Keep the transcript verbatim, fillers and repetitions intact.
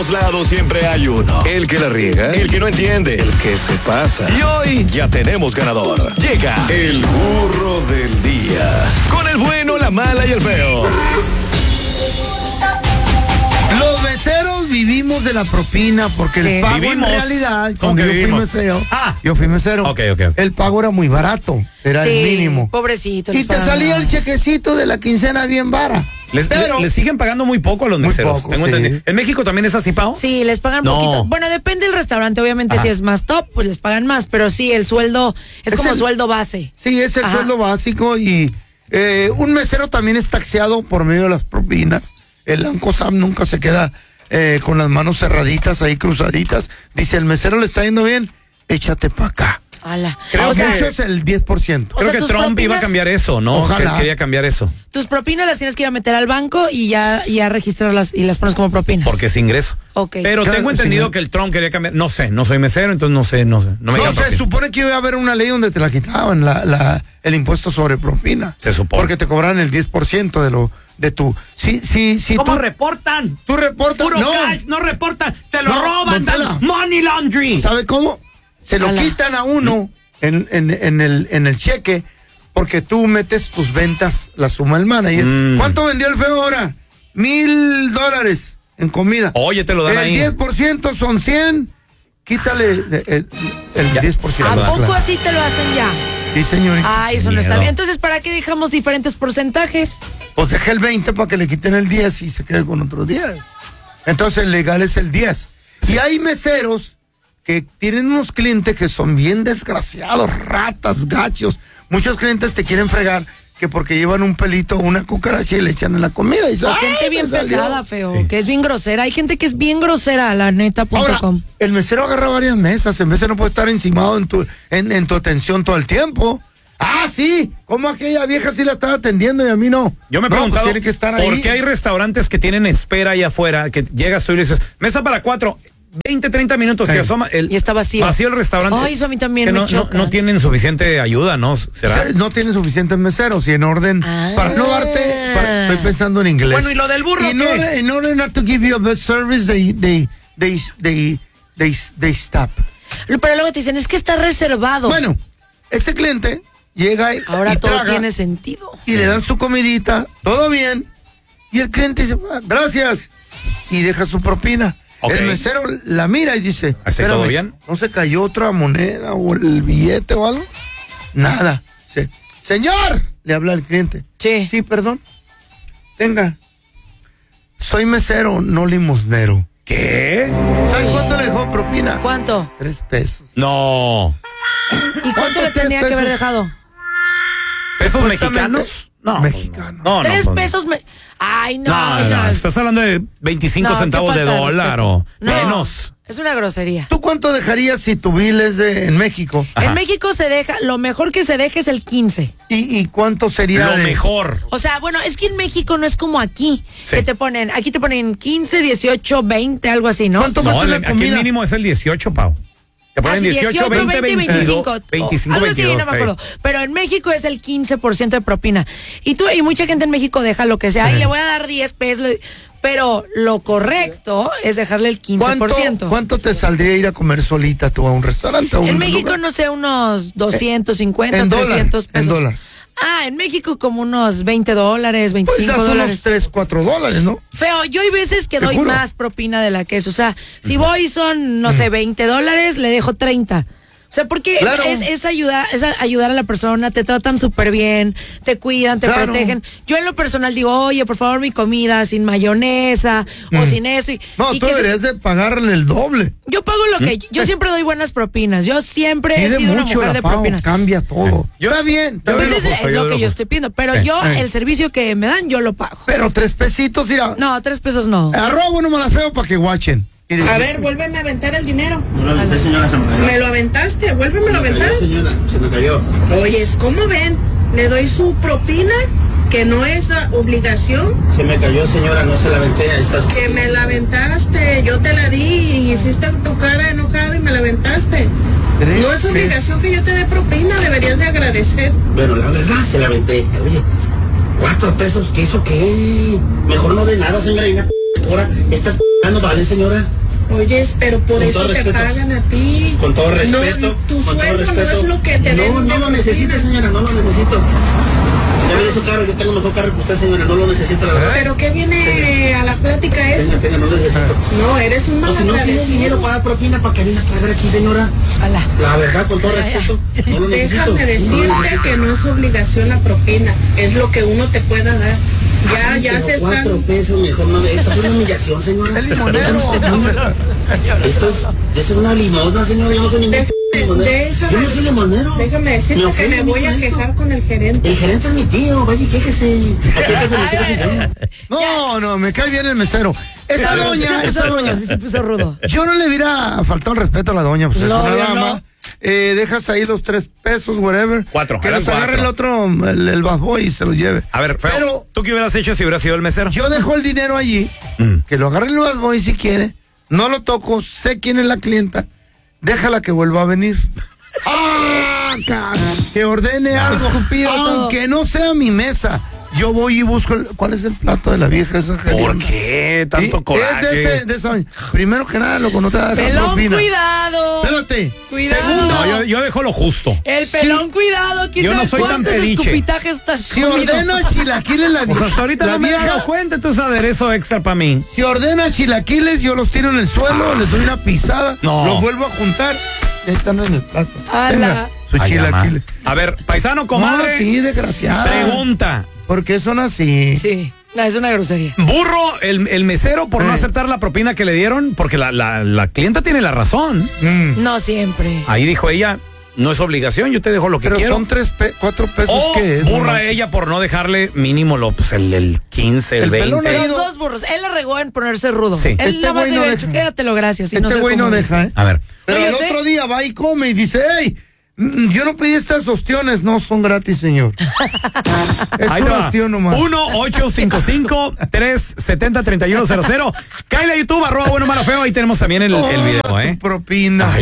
lados siempre hay uno. El que la riega, el que no entiende, el que se pasa. Y hoy ya tenemos ganador. Llega el burro del día. Con el bueno, la mala y el feo. Los meseros vivimos de la propina porque Sí. el pago Vivimos. en realidad, ¿Cómo cuando que yo fui vivimos? mesero, Ah. yo fui mesero, Ok, ok, ok. el pago era muy barato, era Sí, el mínimo. pobrecito. Y les te pagan salía nada. el chequecito de la quincena bien vara. Les, Pero, le- les siguen pagando muy poco a los Muy meseros. poco, tengo sí. entendido. ¿En México también es así, Pao? Sí, les pagan No. poquito. Bueno, depende del restaurante, obviamente. Ajá. Si es más top, pues les pagan más. Pero sí, el sueldo es, Es como el- sueldo base. sí, es el Ajá. sueldo básico y eh, un mesero también es taxeado por medio de las propinas. El Uncle Sam nunca se queda eh, con las manos cerraditas ahí cruzaditas. Dice, el mesero le está yendo bien, échate para acá. Ala. Creo A o sea, mucho es el diez por ciento. O Creo sea, que tus Trump iba a propinas- cambiar eso, ¿no? Ojalá. Que quería cambiar eso. tus propinas las tienes que ir a meter al banco y ya, ya registrarlas y las pones como propinas. Porque es ingreso. Ok. Pero Claro, tengo sí, entendido ¿no? que el Trump quería cambiar. No sé, no soy mesero, entonces no sé, no sé. No me No, digan se propina. supone que iba a haber una ley donde te la quitaban, la, la, el impuesto sobre propina. Se supone. Porque te cobraban el diez por ciento de lo de tu. Si, si, si ¿Cómo tú, reportan? tú reportas. Puro No, cash, no reportan, te lo No, roban, don Tela. dan money laundry. ¿sabe cómo? Se lo Ala. quitan a uno en, en, en, el, en el cheque porque tú metes tus ventas, la suma del manager. Mm. ¿Cuánto vendió el feo ahora? Mil dólares en comida. Oye, te lo dan el ahí. diez por ciento son cien. Quítale el, el, el Ya. diez por ciento. ¿A Claro, poco claro. así te lo hacen ya? Sí, señorita. Ay, eso Qué no está miedo. bien. Entonces, ¿para qué dejamos diferentes porcentajes? Pues deja el veinte para que le quiten el diez y se quede con otros diez. Entonces el legal es el diez. Y hay meseros que tienen unos clientes que son bien desgraciados, ratas, gachos. Muchos clientes te quieren fregar que porque llevan un pelito o una cucaracha y le echan en la comida. Y dices, O "Ay, gente bien me salió". pesada, feo, Sí. que es bien grosera. Hay gente que es bien grosera, la neta punto Ahora, com. el mesero agarra varias mesas. En vez de no puede estar encimado en tu, en, en tu atención todo el tiempo. Ah, sí, como aquella vieja sí la estaba atendiendo y a mí no. Yo me he No, pues preguntado tiene que estar por ahí. qué hay restaurantes que tienen espera ahí afuera, que llegas tú y le dices, mesa para cuatro, veinte, treinta minutos, Eh. que asoma el, Y está vacío. Vacío el restaurante. Ay, eso a mí también Que me no, no, choca. no tienen suficiente ayuda, ¿no? ¿Será? No tiene suficientes meseros y en orden Ah. para no darte, para- estoy pensando en inglés. Bueno, ¿y lo del burro In qué? order, in order not to give you a best service, they, they, they, they, they, they stop. Pero luego te dicen, es que está reservado. Bueno, este cliente llega y, Ahora y todo traga, tiene sentido. y le dan su comidita, todo bien, y el cliente dice, "Ah, gracias", y deja su propina. Ok. El mesero la mira y dice, ¿Hace todo "Espérame, bien? ¿no se cayó otra moneda o el billete o algo?" Nada. Dice, "Señor", le habla al cliente. Sí. Sí, perdón. Tenga. Soy mesero, no limosnero. ¿Qué? ¿Sabes cuánto le dejó propina? ¿Cuánto? Tres pesos. No. ¿Y cuánto le tres tenía que haber pesos? dejado? ¿Pesos Supuestamente, mexicanos? No. mexicanos. No, no, Tres pues no. pesos me... Ay, no, No, no. no, estás hablando de veinticinco No, qué centavos de falta dólar respeto. o No, menos. Es una grosería. ¿Tú cuánto dejarías si tu bill es de, en México? Ajá. En México se deja, lo mejor que se deje es el quince. ¿Y, y cuánto sería Lo de- mejor. O sea, bueno, es que en México no es como aquí, Sí. que te ponen, aquí te ponen quince, dieciocho, veinte, algo así, ¿no? ¿Cuánto No, cuesta el- la aquí el comida? mínimo es el dieciocho, Pau. Te ponen Ah, sí, dieciocho, veinte, veintidós, veinticinco, veinticinco, algo así, veintidós. no me ahí. acuerdo. Pero en México es el quince por ciento de propina. Y tú, y mucha gente en México deja lo que sea, y le voy a dar diez pesos, pero lo correcto es dejarle el quince por ¿Cuánto, ciento. ¿Cuánto te saldría ir a comer solita tú a un restaurante? A un En México, lugar? no sé, unos doscientos cincuenta, en dólar, trescientos en pesos. dólar. Ah, en México como unos veinte dólares, Pues veinticinco das unos dólares. tres, cuatro dólares, ¿no? Feo, yo hay veces que Te doy juro. más propina de la que es. O sea, si voy son, no sé, veinte dólares, le dejo treinta. O sea, porque Claro. es, es ayudar, es a- ayudar a la persona, te tratan súper bien, te cuidan, te Claro. protegen. Yo en lo personal digo, oye, por favor, mi comida sin mayonesa o sin eso. Y, No, y tú que se- deberías de pagarle el doble. yo pago lo que, yo siempre doy buenas propinas. Yo siempre he Pide sido una mucho mujer la de Pau, propinas. cambia todo. Yo- Está bien, está yo Pues bien. doy lo es, justo, es yo lo doy que lo yo justo. estoy pidiendo. Pero Sí. yo, Eh. el servicio que me dan, yo lo pago. Pero tres pesitos, mira. No, tres pesos no. Arroba uno malafeo para que guachen. Y de- A ver, vuélveme a aventar el dinero. No lo aventé, señora, se me cayó. ¿Me lo aventaste? Vuélveme a Se me aventar. cayó, señora, se me cayó. Oyes, ¿cómo ven? Le doy su propina, que no es ah, obligación. Se me cayó, señora, no se la aventé. Ahí está. Que me la aventaste. Yo te la di y hiciste tu cara enojado y me la aventaste. Tres No es obligación que yo te dé propina, deberías de agradecer. Pero la verdad se la aventé. Oye, cuatro pesos, ¿qué eso qué? Mejor no de nada, señora. Y una p Ahora, estás pagando, ¿vale, señora? Oye, pero por Con eso todo te respeto. pagan a ti. Con todo respeto. No, tu con todo sueldo no respeto. es lo que te No, den no de lo necesito, propina. señora, no lo necesito. Ya me su carro, yo tengo mejor carro que usted, señora, no lo necesito, la verdad. Pero ¿qué viene a la plática eso? Tenga, tenga, no lo necesito. No, eres un No, si no tiene malagradecido. dinero para dar propina, ¿para qué viene a traer aquí, señora? Hola. La verdad, con todo respeto, no lo necesito. Déjame No lo decirte necesito. que no es obligación la propina, es lo que uno te pueda dar. Ya, Ay, ya pero se están... cuatro pesos, mejor no. Esto es una humillación, señora. El limonero. Esto es, esto es una limosna, señora. Yo no soy ningún Déjame- limonero. déjame- Yo no soy limonero. Déjame decirte que ofende me voy a con esto. quejar con el gerente. El gerente es mi tío, vaya y quéjese. Aquí hay que felicitar a su tío. No, no, me cae bien el mesero. Esa Sí, doña, se esa puso doña. rudo, sí se puso rudo. Yo no le hubiera faltado el respeto a la doña, pues es No, una yo dama. no. Eh, dejas ahí los tres pesos, whatever. Cuatro, Que eran los agarre cuatro. el otro, el, el bad boy y se los lleve. A ver, feo, Pero ¿tú qué hubieras hecho si hubieras sido el mesero? yo dejo el dinero allí, Mm. que lo agarre el bad boy si quiere. No lo toco, sé quién es la clienta. Déjala que vuelva a venir. ¡Ah, ca- que ordene algo. Escupido todo. Aunque no sea mi mesa. Yo voy y busco el- cuál es el plato de la vieja esa ¿Por hedionda? qué tanto Sí, es de coraje? ese- de esa- primero que nada, loco, no te da Pelón, propina. cuidado. Espérate. Cuidado. Segundo, No, yo, yo dejo lo justo. El pelón, cuidado. ¿Quién Yo no sabe soy tan cuántos pediche. escupitajes estás si comido? ordena chilaquiles la, Pues hasta ahorita la no me he vieja, dado cuenta, entonces aderezo extra para mí. si ordena chilaquiles, yo los tiro en el suelo, les doy una pisada, No. los vuelvo a juntar, ya están en el plato. Ala. Tenga su Ay, chilaquiles. ama. A ver, paisano, comadre, No, sí, desgraciada. pregunta. ¿Por qué son así? Sí, no, es una grosería. Burro, el, el mesero por no Eh. aceptar la propina que le dieron, porque la, la, la clienta tiene la razón. Mm. No siempre. Ahí dijo ella, no es obligación, yo te dejo lo que Pero quiero. son tres, pe- cuatro pesos O que es. no burra manches. ella por no dejarle mínimo lo, pues, el, el quince, el, El pelón veinte. ahí- Los dos burros. Él la regó en ponerse rudo. Sí. Él Este nada más güey le no hubiera deja. dicho, quédatelo, gracias. Y no Este ser güey no como- deja, ¿eh? A ver, Pero No, yo el sé. otro día va y come y dice, hey, mm, yo no pedí estas ostiones, no son gratis, señor. es ahí un te va. ostión nomás. uno ocho cinco cinco, tres siete cero, tres uno cero cero. Cáele a YouTube, arroba bueno, malo, feo. Ahí tenemos también el, el video, Oh, ¿eh? tu propina. Ay,